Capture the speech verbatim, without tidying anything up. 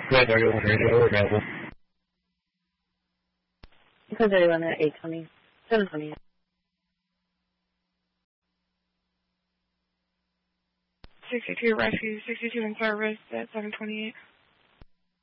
ten thirty-one radio available. ten thirty-one at eight twenty. seven twenty. sixty-two rescue, sixty-two in service at seven twenty-eight.